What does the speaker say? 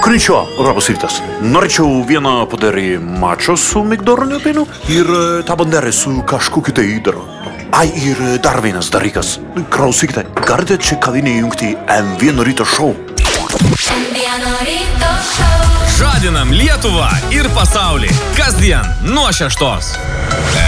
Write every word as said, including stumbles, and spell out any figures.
Konnichiwa, labas rytas. Norėčiau vieną padarį mačo su migdoroniu pienu ir tą banderę su kažkokiu tai įdaru. Ai, ir dar vienas dalykas. Klausykite, galite čia kavinę jungti M vieno ryto šou. Žadinam Lietuvą ir pasaulį. Kasdien nuo šeštos.